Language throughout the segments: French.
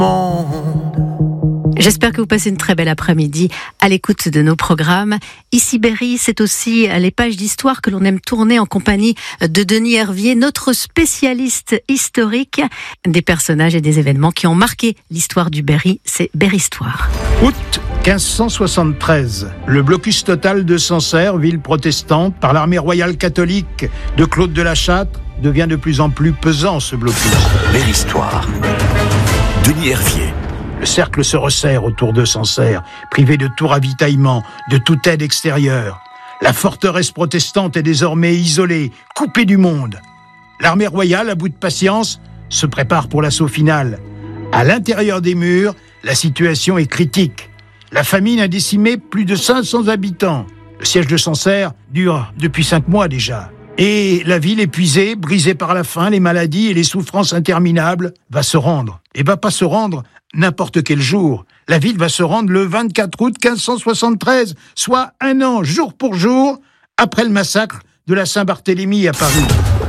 J'espère que vous passez une très belle après-midi à l'écoute de nos programmes. Ici Berry, c'est aussi les pages d'histoire que l'on aime tourner en compagnie de Denis Hervier, notre spécialiste historique des personnages et des événements qui ont marqué l'histoire du Berry. C'est Berry Histoire. Août 1573, le blocus total de Sancerre, ville protestante, par l'armée royale catholique de Claude de la Châtre, devient de plus en plus pesant ce blocus. Berry Histoire. Denis Hervier. Le cercle se resserre autour de Sancerre, privé de tout ravitaillement, de toute aide extérieure. La forteresse protestante est désormais isolée, coupée du monde. L'armée royale, à bout de patience, se prépare pour l'assaut final. À l'intérieur des murs, la situation est critique. La famine a décimé plus de 500 habitants. Le siège de Sancerre dure depuis 5 mois déjà. Et la ville épuisée, brisée par la faim, les maladies et les souffrances interminables, va se rendre. Et va pas se rendre n'importe quel jour. La ville va se rendre le 24 août 1573, soit 1 an, jour pour jour, après le massacre de la Saint-Barthélemy à Paris.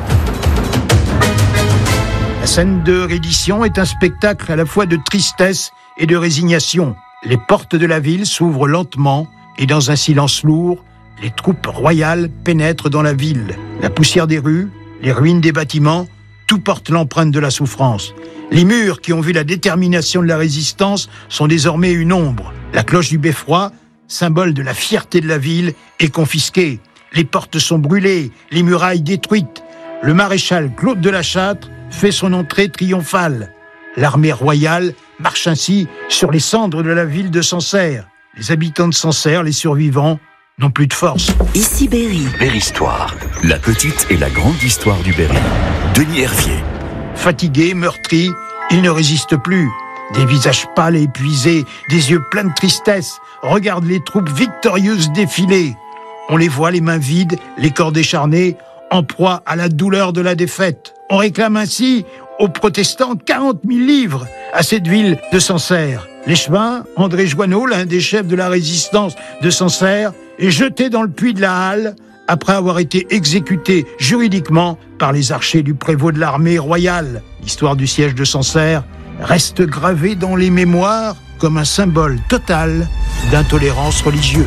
La scène de reddition est un spectacle à la fois de tristesse et de résignation. Les portes de la ville s'ouvrent lentement et dans un silence lourd, les troupes royales pénètrent dans la ville. La poussière des rues, les ruines des bâtiments, tout porte l'empreinte de la souffrance. Les murs qui ont vu la détermination de la résistance sont désormais une ombre. La cloche du beffroi, symbole de la fierté de la ville, est confisquée. Les portes sont brûlées, les murailles détruites. Le maréchal Claude de la Châtre fait son entrée triomphale. L'armée royale marche ainsi sur les cendres de la ville de Sancerre. Les habitants de Sancerre, les survivants, n'ont plus de force. Ici Berry. Berry Histoire. La petite et la grande histoire du Berry. Denis Hervier. Fatigués, meurtris, ils ne résistent plus. Des visages pâles et épuisés, des yeux pleins de tristesse, regardent les troupes victorieuses défiler. On les voit les mains vides, les corps décharnés, en proie à la douleur de la défaite. On réclame ainsi aux protestants 40 000 livres à cette ville de Sancerre. L'échevin, André Joanneau, l'un des chefs de la résistance de Sancerre, est jeté dans le puits de la Halle après avoir été exécuté juridiquement par les archers du prévôt de l'armée royale. L'histoire du siège de Sancerre reste gravée dans les mémoires comme un symbole total d'intolérance religieuse.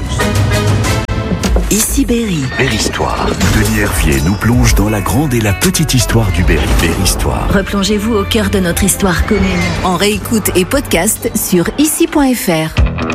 Ici Berry. Berry Histoire. Denis Hervier nous plonge dans la grande et la petite histoire du Berry. Berry Histoire. Replongez-vous au cœur de notre histoire commune. En réécoute et podcast sur ici.fr.